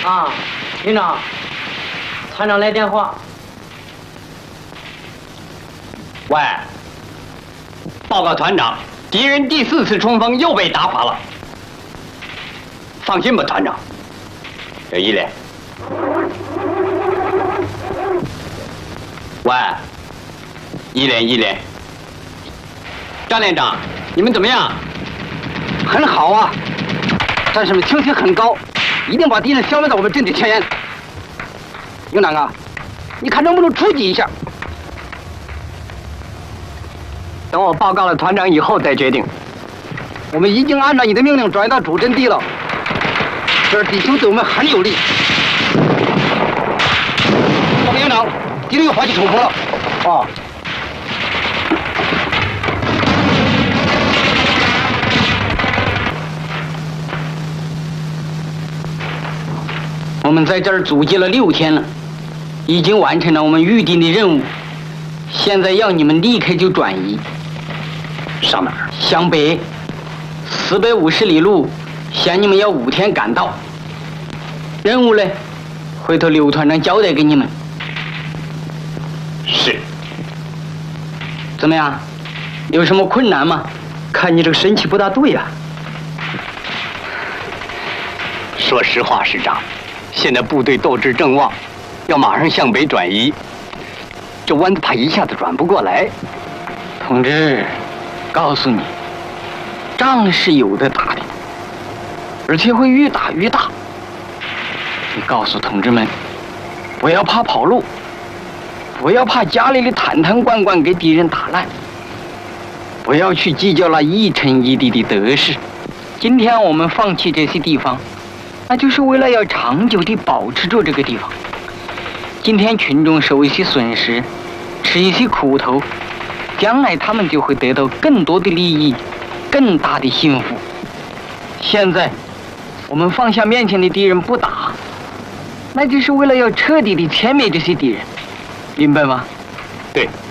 啊，营长，团长来电话。 喂，报告团长，敌人第4次冲锋又被打垮了。放心吧，团长。这一连。喂，一连。张连长，你们怎么样？ 很好啊，战士们情绪很高，一定把敌人消灭在我们阵地前沿。营长啊，你看能不能出击一下？ 等我报告了团长以后再决定。 我们已经按照你的命令转移到主阵地了，这儿敌情对我们很有利。报告营长，敌人又发起冲锋了。 哦。 我们在这儿阻击了6天了，已经完成了我们预定的任务。现在要你们立刻就转移。 上哪儿？ 向北，450里路，限你们要5天赶到。任务呢，回头刘团长交代给你们。 是。 怎么样？有什么困难吗？看你这个神气不大对呀。 说实话，师长。现在部队斗志正旺，要马上向北转移，这弯子怕一下子转不过来。 同志，告诉你，仗是有的打的，而且会越打越大。你告诉同志们，不要怕跑路，不要怕家里的坛坛罐罐给敌人打烂，不要去计较那一城一地的得失。今天我们放弃这些地方，那就是为了要长久地保持住这个地方。今天群众受一些损失，吃一些苦头，将来他们就会得到更多的利益，更大的幸福。现在我们放下面前的敌人不打，那就是为了要彻底地歼灭这些敌人，明白吗？ 对。